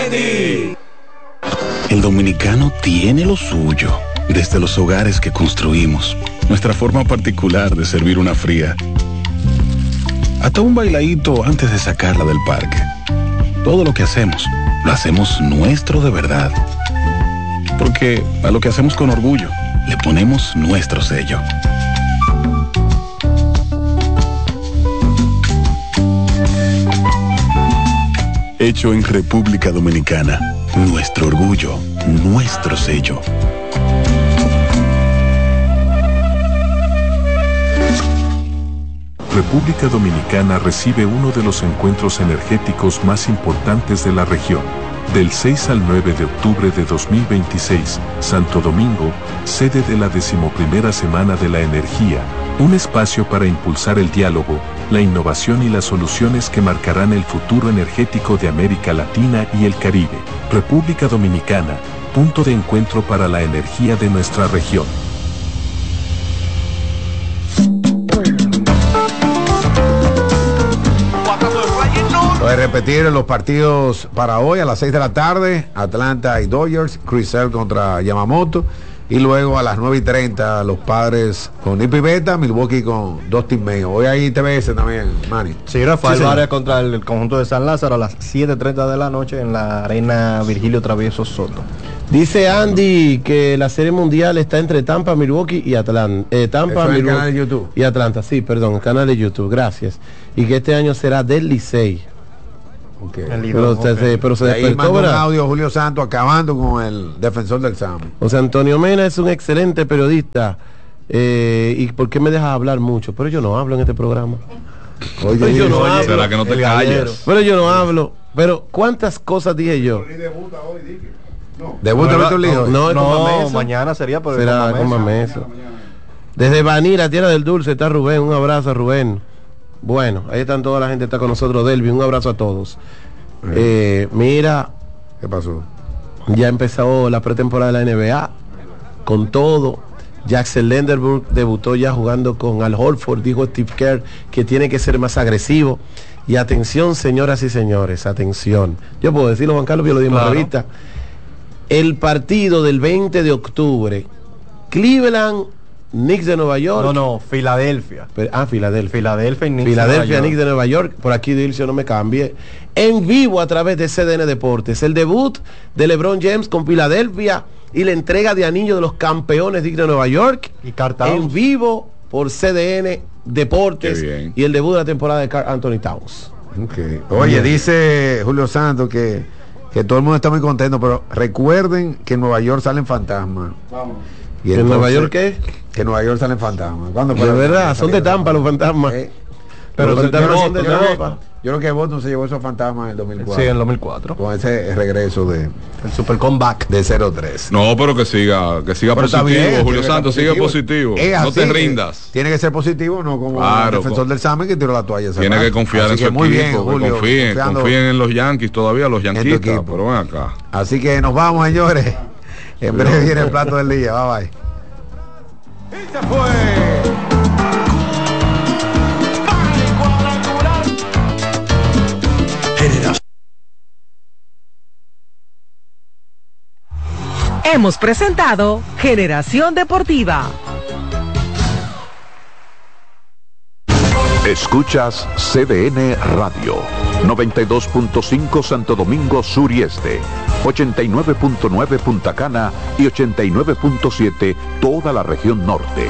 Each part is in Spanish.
Ready. El dominicano tiene lo suyo, desde los hogares que construimos, nuestra forma particular de servir una fría, hasta un bailadito antes de sacarla del parque. Todo lo que hacemos, lo hacemos nuestro de verdad. Porque a lo que hacemos con orgullo, le ponemos nuestro sello. Hecho en República Dominicana. Nuestro orgullo, nuestro sello. República Dominicana recibe uno de los encuentros energéticos más importantes de la región. Del 6 al 9 de octubre de 2026, Santo Domingo, sede de la 11ª Semana de la Energía, un espacio para impulsar el diálogo, la innovación y las soluciones que marcarán el futuro energético de América Latina y el Caribe. República Dominicana, punto de encuentro para la energía de nuestra región. Voy a repetir los partidos para hoy a las 6 de la tarde, Atlanta y Dodgers, Chris Sale contra Yamamoto, y luego a las 9:30 los Padres con Nick Pivetta, Milwaukee con Dustin May. Hoy hay TBS también, Manny. Sí, Rafael Vargas contra el conjunto de San Lázaro a las 7:30 de la noche en la arena Virgilio Travieso Soto. Dice Andy que la Serie Mundial está entre Tampa, Milwaukee y Atlanta. Tampa, Milwaukee, el canal de YouTube. Y Atlanta, sí, perdón, el canal de YouTube, gracias. Y que este año será del Licey. Okay. Pero se ahí despertó, mandó un ¿verdad? audio Julio Santos acabando con el defensor del SAM. O sea, Antonio Mena es un excelente periodista. ¿Y por qué me dejas hablar mucho? Pero yo no hablo en este programa. Oye, yo no hablo. ¿Será que no te calles? Pero yo no hablo. Pero ¿cuántas cosas dije yo? ¿Debuta Víctor Lijo? No, mañana sería, pero será con Mameso. Desde Vanira, tierra del dulce, está Rubén. Un abrazo a Rubén. Bueno, ahí están toda la gente, está con nosotros, Delvin, un abrazo a todos. Mira, ¿qué pasó? Ya empezó la pretemporada de la NBA, con todo. Jackson Lenderburg debutó ya jugando con Al Horford, dijo Steve Kerr que tiene que ser más agresivo. Y atención, señoras y señores, atención. Yo puedo decirlo, Juan Carlos, yo lo di en la revista. El partido del 20 de octubre, Cleveland, Knicks de Nueva York. No, Filadelfia. Filadelfia. Filadelfia y Knicks. Filadelfia, Knicks de Nueva York. Por aquí, Dilcio, no me cambie. En vivo a través de CDN Deportes. El debut de LeBron James con Filadelfia y la entrega de anillo de los campeones Knicks de Nueva York. Y Karl Towns. En vivo por CDN Deportes. Y el debut de la temporada de Karl Anthony Towns. Okay. Oye, dice Julio Santos que todo el mundo está muy contento, pero recuerden que en Nueva York salen fantasmas. Vamos. Y ¿En Nueva York qué? Que en Nueva York salen fantasmas. ¿Cuándo? De verdad, son de Tampa los fantasmas. Pero los fantasmas son de Tampa. Yo creo que Boston se llevó esos fantasmas en el 2004. Sí, en el 2004. Con ese regreso de el super comeback de 0-3. No, pero que siga positivo, bien, Julio Santos, sigue positivo. No te rindas. Tiene que ser positivo, no como el defensor del SAME que tiró la toalla. Tiene que confiar en su equipo, bien, Julio, confíen en los Yankees todavía, los yanquistas, pero ven acá. Así que nos vamos, señores. En breve viene el plato del día. Bye bye. Y se fue. Hemos presentado Generación Deportiva. Escuchas CDN Radio, 92.5 Santo Domingo Sur y Este, 89.9 Punta Cana y 89.7 toda la región norte.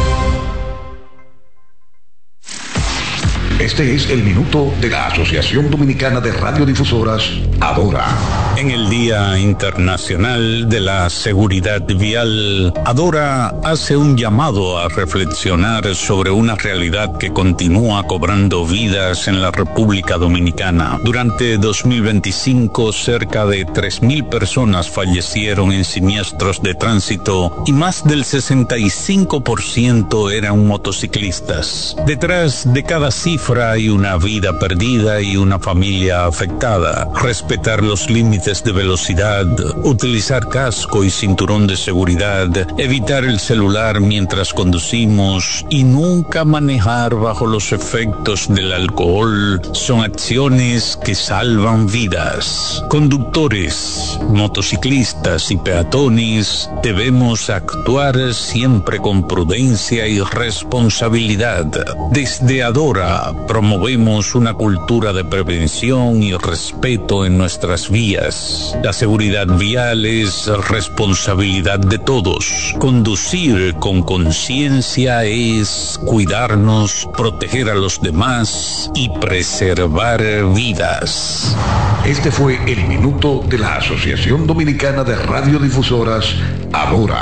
Este es el minuto de la Asociación Dominicana de Radiodifusoras, Adora. En el Día Internacional de la Seguridad Vial, Adora hace un llamado a reflexionar sobre una realidad que continúa cobrando vidas en la República Dominicana. Durante 2025, cerca de 3.000 personas fallecieron en siniestros de tránsito y más del 65% eran motociclistas. Detrás de cada cifra Siempre hay una vida perdida y una familia afectada. Respetar los límites de velocidad, utilizar casco y cinturón de seguridad, evitar el celular mientras conducimos y nunca manejar bajo los efectos del alcohol son acciones que salvan vidas. Conductores, motociclistas y peatones debemos actuar siempre con prudencia y responsabilidad. Desde Adora promovemos una cultura de prevención y respeto en nuestras vías. La seguridad vial es responsabilidad de todos. Conducir con conciencia es cuidarnos, proteger a los demás y preservar vidas. Este fue el minuto de la Asociación Dominicana de Radiodifusoras, Adora.